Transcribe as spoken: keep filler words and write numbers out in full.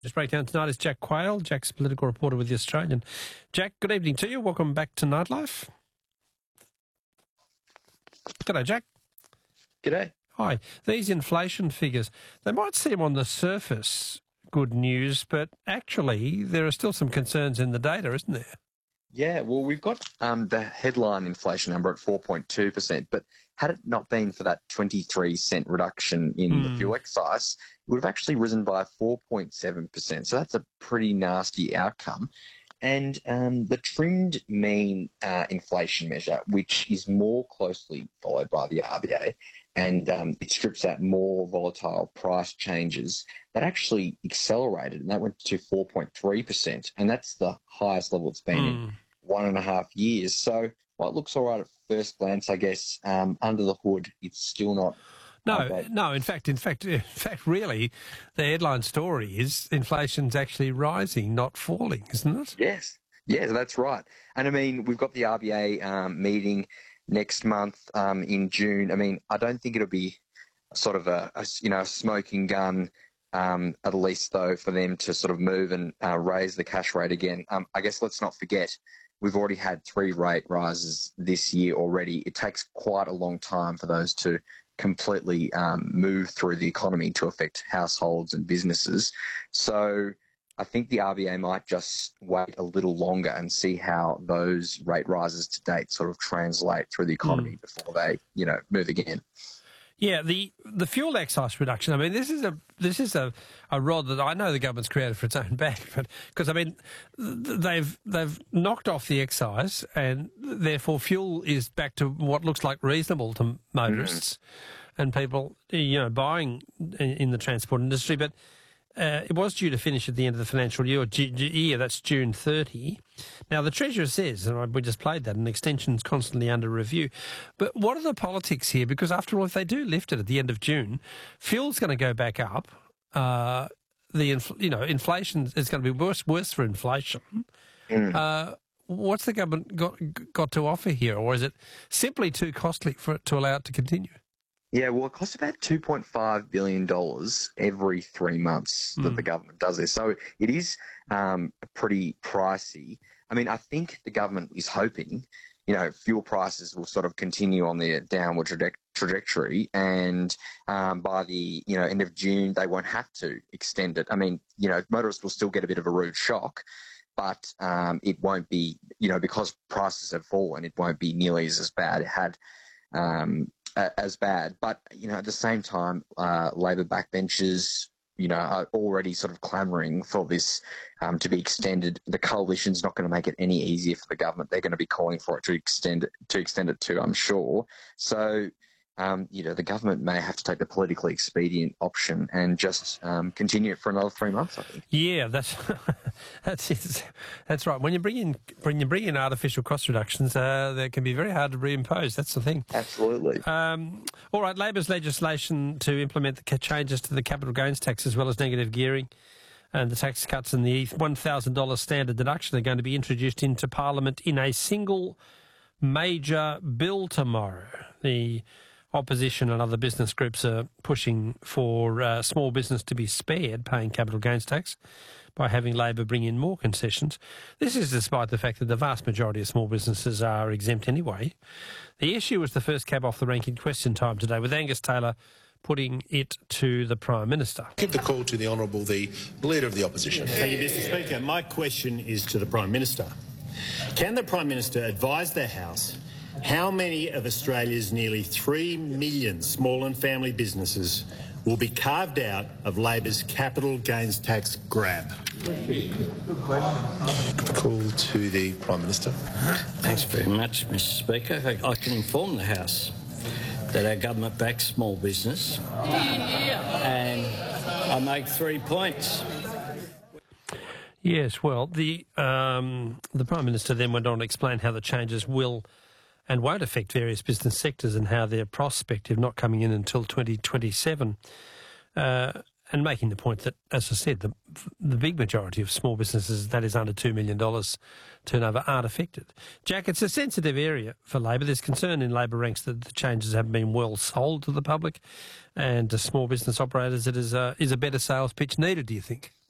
This breakdown tonight is Jack Quayle. Jack's a political reporter with The Australian. Jack, good evening to you. Welcome back to Nightlife. G'day, Jack. G'day. Hi. These inflation figures, they might seem on the surface good news, but actually there are still some concerns in the data, isn't there? Yeah, well, we've got um, the headline inflation number at four point two percent, but had it not been for that twenty-three cent reduction in mm. the fuel excise, it would have actually risen by four point seven percent. So that's a pretty nasty outcome. And um, the trimmed mean uh, inflation measure, which is more closely followed by the R B A, and um, it strips out more volatile price changes, that actually accelerated, and that went to four point three percent, and that's the highest level it's been mm. in one and a half years. So while it looks all right at first glance, I guess, um, under the hood, it's still not. No, no. In fact, in fact, in fact, really, the headline story is inflation's actually rising, not falling, isn't it? Yes, yes, that's right. And I mean, we've got the R B A um, meeting next month um, in June. I mean, I don't think it'll be sort of a, a you know a smoking gun. Um, at least though, for them to sort of move and uh, raise the cash rate again. Um, I guess let's not forget, we've already had three rate rises this year already. It takes quite a long time for those to completely um, move through the economy to affect households and businesses. So I think the R B A might just wait a little longer and see how those rate rises to date sort of translate through the economy mm. before they, you know, move again. Yeah, the the fuel excise reduction. I mean, this is a this is a, a rod that I know the government's created for its own back, but because I mean, they've they've knocked off the excise, and therefore fuel is back to what looks like reasonable to motorists mm. and people, you know, buying in, in the transport industry. But uh, it was due to finish at the end of the financial year. year that's June thirtieth. Now, the Treasurer says, and we just played that, an extension is constantly under review. But what are the politics here? Because after all, if they do lift it at the end of June, fuel's going to go back up. Uh, the inf- you know inflation is going to be worse worse for inflation. Mm. Uh, what's the government got got to offer here, or is it simply too costly for it to allow it to continue? Yeah, well, it costs about two point five billion dollars every three months that mm. the government does this. So it is um, pretty pricey. I mean, I think the government is hoping, you know, fuel prices will sort of continue on their downward traje- trajectory, and um, by the, you know, end of June, they won't have to extend it. I mean, you know, motorists will still get a bit of a rude shock, but um, it won't be, you know, because prices have fallen, it won't be nearly as bad. It had um, as bad. But, you know, at the same time, uh, Labor backbenchers, you know, are already sort of clamouring for this um, to be extended. The coalition's not going to make it any easier for the government. They're going to be calling for it to extend it, to extend it to, I'm sure. So, um, you know, the government may have to take the politically expedient option and just um, continue it for another three months, I think. Yeah, that's that's it. That's right. When you bring in when you bring in artificial cost reductions, uh, they can be very hard to reimpose. That's the thing. Absolutely. Um, all right, Labor's legislation to implement the changes to the capital gains tax as well as negative gearing and the tax cuts and the one thousand dollars standard deduction are going to be introduced into Parliament in a single major bill tomorrow. The opposition and other business groups are pushing for uh, small business to be spared paying capital gains tax by having Labor bring in more concessions. This is despite the fact that the vast majority of small businesses are exempt anyway. The issue was the first cab off the rank in Question Time today, with Angus Taylor putting it to the Prime Minister. Give the call to the Honourable, the Leader of the Opposition. Thank you, Mister Speaker. My question is to the Prime Minister. Can the Prime Minister advise the House how many of Australia's nearly three million small and family businesses will be carved out of Labor's capital gains tax grab? Call to the Prime Minister. Thanks very much, Mister Speaker. I can inform the House that our government backs small business, and I make three points. Yes, well, the um, the Prime Minister then went on to explain how the changes will and won't affect various business sectors and how they're prospective, not coming in until twenty twenty-seven, uh, and making the point that, as I said, the the big majority of small businesses, that is under two million dollars turnover, aren't affected. Jack, it's a sensitive area for Labor. There's concern in Labor ranks that the changes haven't been well sold to the public and to small business operators. It is a, is a better sales pitch needed, do you think?